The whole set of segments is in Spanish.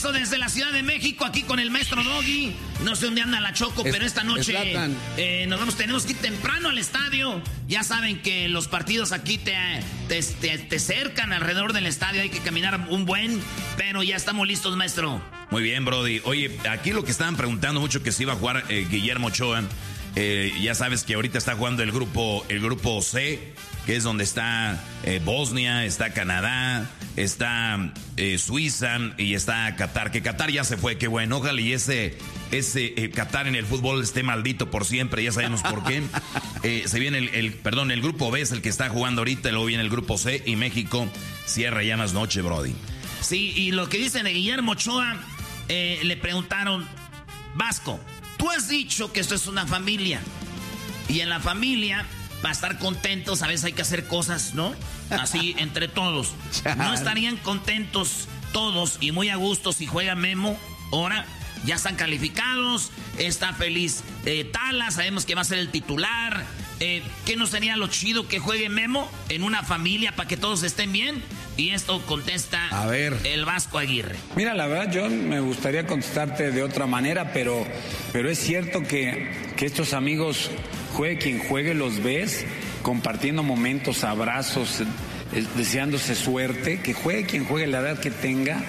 regreso desde la Ciudad de México, aquí con el maestro Doggy. No sé dónde anda la Choco, pero esta noche tenemos que ir temprano al estadio. Ya saben que los partidos aquí te cercan alrededor del estadio, hay que caminar un buen, pero ya estamos listos, maestro. Muy bien, Brody. Oye, aquí lo que estaban preguntando mucho que se iba a jugar Guillermo Ochoa. Ya sabes que ahorita está jugando el grupo C, que es donde está Bosnia, está Canadá, está Suiza y está Qatar. Que Qatar ya se fue, qué bueno. Ojalá y ese Qatar en el fútbol esté maldito por siempre, ya sabemos por qué. Se viene el grupo B es el que está jugando ahorita, luego viene el grupo C y México cierra ya más noche, Brody. Sí, y lo que dicen de Guillermo Ochoa, le preguntaron, Vasco, tú has dicho que esto es una familia, y en la familia, para estar contentos, a veces hay que hacer cosas, ¿no? Así, entre todos. ¿No estarían contentos todos y muy a gusto si juega Memo? Ahora ya están calificados, está feliz Tala, sabemos que va a ser el titular. ¿Qué no sería lo chido que juegue Memo en una familia para que todos estén bien? Y esto contesta el Vasco Aguirre. Mira, la verdad, John, me gustaría contestarte de otra manera, pero es cierto que estos amigos, juegue quien juegue, los ves compartiendo momentos, abrazos, deseándose suerte, que juegue quien juegue, la edad que tenga,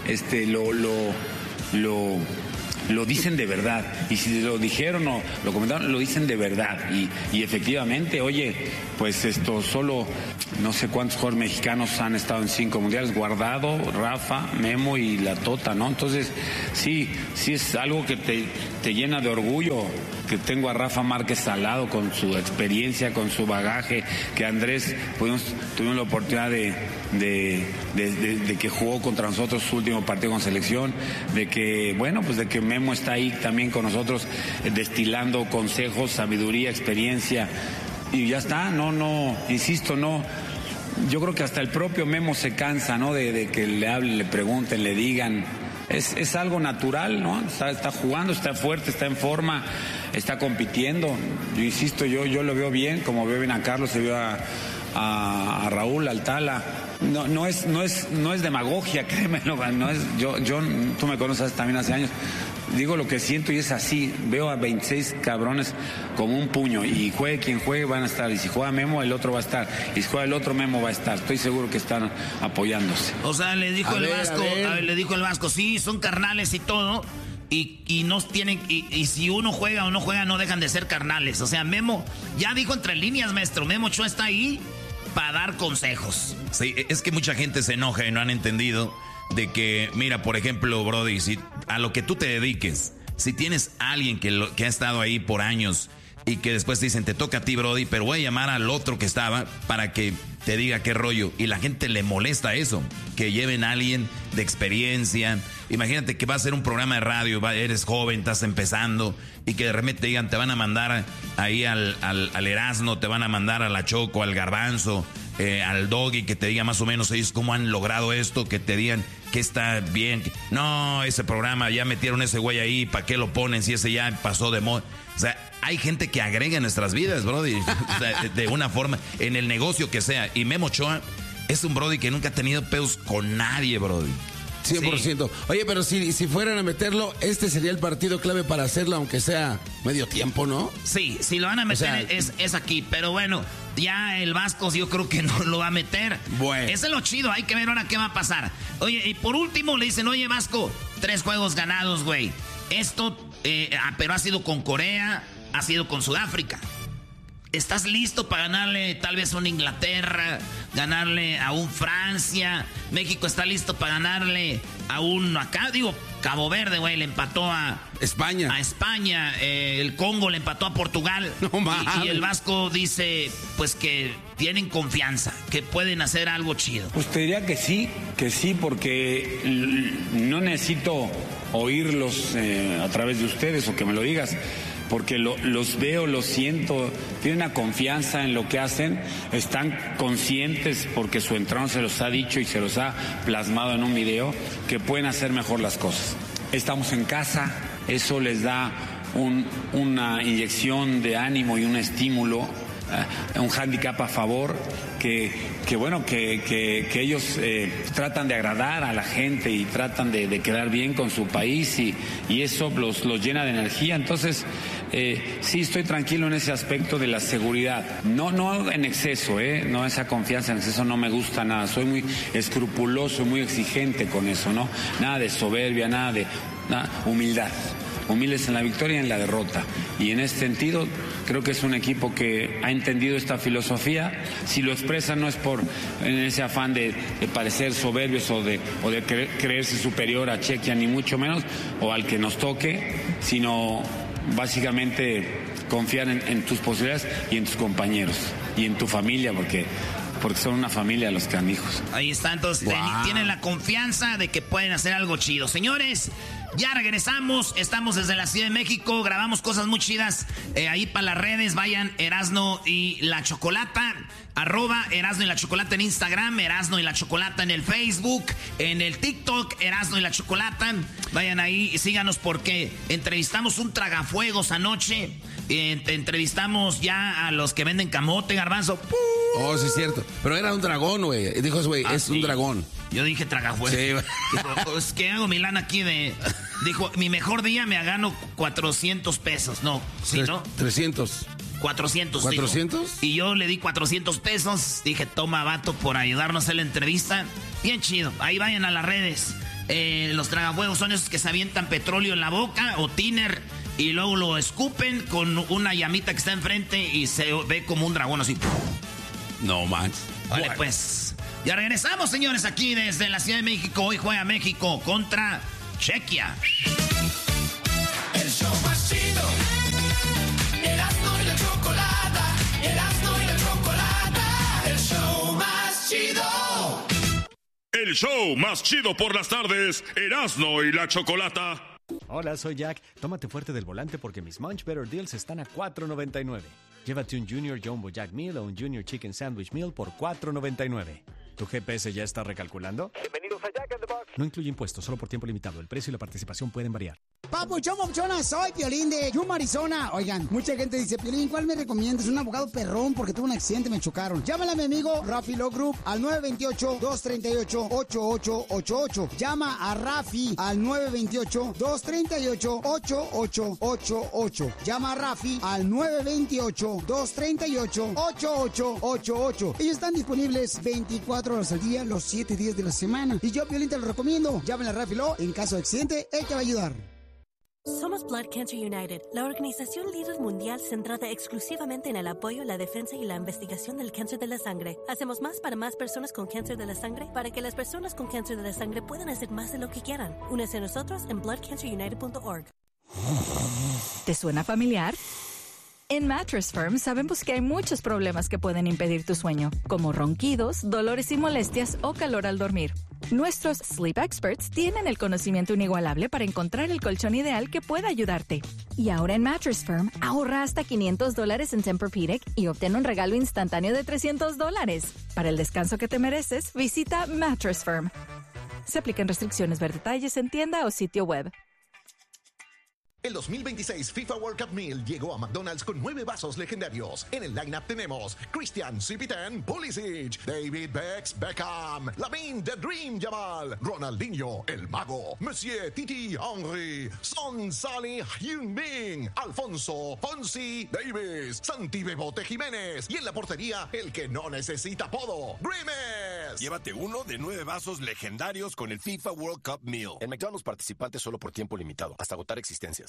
lo dicen de verdad. Y si lo dijeron o lo comentaron, lo dicen de verdad. Y efectivamente, oye, pues solo no sé cuántos jugadores mexicanos han estado en 5 mundiales: Guardado, Rafa, Memo y la Tota, ¿no? Entonces, sí es algo que te llena de orgullo, que tengo a Rafa Márquez al lado con su experiencia, con su bagaje, que Andrés tuvimos la oportunidad de que jugó contra nosotros su último partido con selección, de que Memo está ahí también con nosotros, destilando consejos, sabiduría, experiencia, y ya está. Insisto, yo creo que hasta el propio Memo se cansa, ¿no? De que le hablen, le pregunten, le digan. Es algo natural, ¿no? Está jugando, está fuerte, está en forma, está compitiendo. Yo insisto, yo lo veo bien, como veo bien a Carlos, se veo a Raúl, al Tala. No es demagogia, créemelo. Tú me conoces también hace años. Digo lo que siento y es así. Veo a 26 cabrones como un puño, y juegue quien juegue van a estar. Y si juega Memo, el otro va a estar. Y si juega el otro, Memo va a estar. Estoy seguro que están apoyándose. O sea, le dijo el Vasco, sí, son carnales y todo. Y no tienen, y si uno juega o no juega, no dejan de ser carnales. O sea, Memo ya dijo entre líneas, maestro. Memo Ochoa está ahí para dar consejos. Sí, es que mucha gente se enoja y no han entendido de que, mira, por ejemplo, Brody, si a lo que tú te dediques, si tienes a alguien que ha estado ahí por años y que después te dicen, te toca a ti, Brody, pero voy a llamar al otro que estaba para que te diga qué rollo, y la gente le molesta eso, que lleven a alguien de experiencia. Imagínate que va a ser un programa de radio, eres joven, estás empezando, y que de repente te digan, te van a mandar ahí al Erasmo, te van a mandar a la Choco, al Garbanzo, al Doggy, que te diga más o menos ellos cómo han logrado esto, que te digan que está bien. No, ese programa, ya metieron ese güey ahí, ¿para qué lo ponen si ese ya pasó de moda? O sea, hay gente que agrega en nuestras vidas, Brody, o sea, de una forma, en el negocio que sea. Y Memo Ochoa es un Brody que nunca ha tenido pedos con nadie, Brody. 100%. Sí. Oye, pero si fueran a meterlo, este sería el partido clave para hacerlo, aunque sea medio tiempo, ¿no? Sí, si lo van a meter, o sea, es aquí. Pero bueno, ya el Vasco yo creo que no lo va a meter. Bueno. Eso es lo chido, hay que ver ahora qué va a pasar. Oye, y por último le dicen, oye, Vasco, 3 juegos ganados, güey. Esto, pero ha sido con Corea, ha sido con Sudáfrica. ¿Estás listo para ganarle tal vez a una Inglaterra, ganarle a un Francia? México está listo para ganarle a Cabo Verde, güey, le empató a España. El Congo le empató a Portugal. No mames. Y el Vasco dice, pues que tienen confianza, que pueden hacer algo chido. Pues te diría que sí, porque no necesito oírlos a través de ustedes o que me lo digas. Porque los veo, los siento, tienen una confianza en lo que hacen, están conscientes porque su entrenador se los ha dicho y se los ha plasmado en un video, que pueden hacer mejor las cosas. Estamos en casa, eso les da una inyección de ánimo y un estímulo un hándicap a favor, que ellos tratan de agradar a la gente y tratan de quedar bien con su país y eso los llena de energía. Entonces, sí estoy tranquilo en ese aspecto de la seguridad. No en exceso, no esa confianza en exceso no me gusta nada. Soy muy escrupuloso, muy exigente con eso, ¿no? Nada de soberbia, nada, humildad. Humildes en la victoria y en la derrota. Y en ese sentido, creo que es un equipo que ha entendido esta filosofía. Si lo expresa no es en ese afán de parecer soberbios o de creerse superior a Chequia, ni mucho menos, o al que nos toque, sino básicamente confiar en tus posibilidades y en tus compañeros y en tu familia, porque son una familia los canijos. Ahí está, entonces tienen la confianza de que pueden hacer algo chido. Señores, ya regresamos, estamos desde la Ciudad de México, grabamos cosas muy chidas. Ahí para las redes, vayan Erasno y la Chocolata, @Erasno y la Chocolata en Instagram, Erasno y la Chocolata en el Facebook, en el TikTok, Erasno y la Chocolata. Vayan ahí y síganos porque entrevistamos un tragafuegos anoche. Entrevistamos ya a los que venden camote, Garbanzo. Oh, sí es cierto. Pero era un dragón, güey. Dijo, güey, es un dragón. Yo dije tragafuegos. Sí, dijo, es que hago mi lana aquí Dijo, mi mejor día me gano 400 pesos. No, ¿sí, no? 300. 400. ¿400? Dijo. Y yo le di 400 pesos. Dije, toma, vato, por ayudarnos a hacer la entrevista. Bien chido. Ahí vayan a las redes. Los tragafuegos son esos que se avientan petróleo en la boca o tiner y luego lo escupen con una llamita que está enfrente y se ve como un dragón así. No manches. Vale, pues. Ya regresamos, señores, aquí desde la Ciudad de México. Hoy juega México contra Chequia. El show más chido. Erasno y la Chocolata. Erasno y la Chocolata. El show más chido. El show más chido por las tardes. Erasno y la Chocolata. Hola, soy Jack. Tómate fuerte del volante porque mis Munch Better Deals están a $4.99. Llévate un Junior Jumbo Jack Meal o un Junior Chicken Sandwich Meal por $4.99. ¿Tu GPS ya está recalculando? Bienvenidos a Jack in the Box. No incluye impuestos, solo por tiempo limitado. El precio y la participación pueden variar. Papuchón, papuchona, soy Piolín de Yuma, Arizona. Oigan, mucha gente dice, Piolín, ¿cuál me recomiendas? Un abogado perrón porque tuve un accidente, me chocaron. Llámale a mi amigo Rafi Law Group al 928-238-8888. Llama a Rafi al 928-238-8888. Llama a Rafi al 928-238-8888. Ellos están disponibles 24 horas al día, los 7 días de la semana. Y yo, Piolín, te lo recomiendo. Llámale a Rafi Law. En caso de accidente, él te va a ayudar. Somos Blood Cancer United, la organización líder mundial centrada exclusivamente en el apoyo, la defensa y la investigación del cáncer de la sangre. Hacemos más para más personas con cáncer de la sangre para que las personas con cáncer de la sangre puedan hacer más de lo que quieran. Únese a nosotros en bloodcancerunited.org. ¿Te suena familiar? En Mattress Firm sabemos que hay muchos problemas que pueden impedir tu sueño, como ronquidos, dolores y molestias o calor al dormir. Nuestros Sleep Experts tienen el conocimiento inigualable para encontrar el colchón ideal que pueda ayudarte. Y ahora en Mattress Firm, ahorra hasta $500 en Tempur-Pedic y obtén un regalo instantáneo de $300. Para el descanso que te mereces, visita Mattress Firm. Se aplican restricciones, ver detalles en tienda o sitio web. El 2026 FIFA World Cup Meal llegó a McDonald's con 9 vasos legendarios. En el lineup tenemos Christian CP10 Pulisic, David Beckham, Lamine The Dream Yamal, Ronaldinho El Mago, Monsieur Titi Henry, Son Salih Heung-min, Alfonso Fonsi Davis, Santi Bebote Jiménez y en la portería el que no necesita apodo, Grimes. Llévate uno de 9 vasos legendarios con el FIFA World Cup Meal. En McDonald's participantes solo por tiempo limitado, hasta agotar existencias.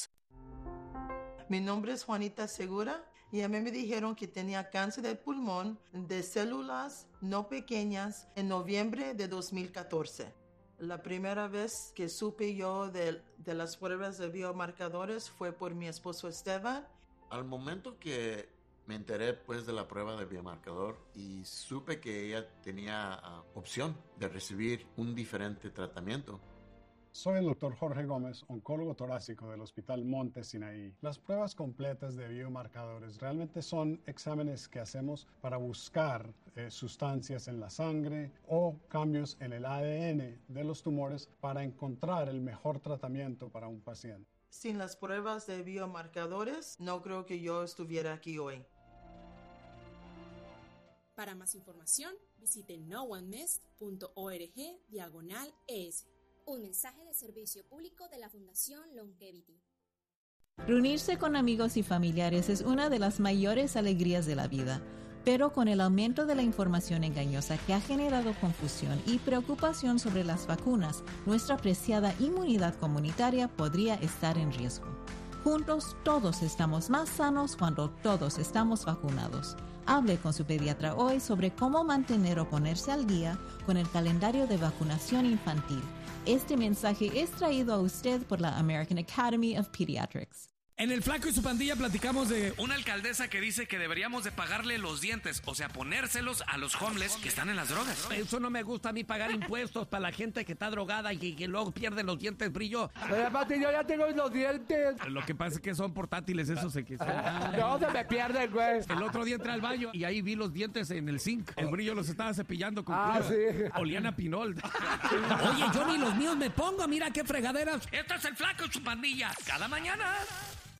Mi nombre es Juanita Segura y a mí me dijeron que tenía cáncer de pulmón de células no pequeñas en noviembre de 2014. La primera vez que supe yo de las pruebas de biomarcadores fue por mi esposo Esteban. Al momento que me enteré pues de la prueba de biomarcador y supe que ella tenía opción de recibir un diferente tratamiento. Soy el Dr. Jorge Gómez, oncólogo torácico del Hospital Monte Sinaí. Las pruebas completas de biomarcadores realmente son exámenes que hacemos para buscar sustancias en la sangre o cambios en el ADN de los tumores para encontrar el mejor tratamiento para un paciente. Sin las pruebas de biomarcadores, no creo que yo estuviera aquí hoy. Para más información, visite noonemissed.org/ES. Un mensaje de servicio público de la Fundación Longevity. Reunirse con amigos y familiares es una de las mayores alegrías de la vida, pero con el aumento de la información engañosa que ha generado confusión y preocupación sobre las vacunas, nuestra preciada inmunidad comunitaria podría estar en riesgo. Juntos, todos estamos más sanos cuando todos estamos vacunados. Hable con su pediatra hoy sobre cómo mantener o ponerse al día con el calendario de vacunación infantil. Este mensaje es traído a usted por la American Academy of Pediatrics. En El Flaco y su pandilla platicamos de una alcaldesa que dice que deberíamos de pagarle los dientes, o sea, ponérselos a los homeless que están en las drogas. Eso no me gusta a mí, pagar impuestos para la gente que está drogada y que luego pierde los dientes brillo. Pero aparte yo ya tengo los dientes. Lo que pasa es que son portátiles esos. No, se me pierden, güey. El otro día entré al baño y ahí vi los dientes en el zinc. El brillo los estaba cepillando con sí. Olían a pinol. Oye, yo ni los míos me pongo, mira qué fregaderas. Esto es El Flaco y su pandilla, cada mañana.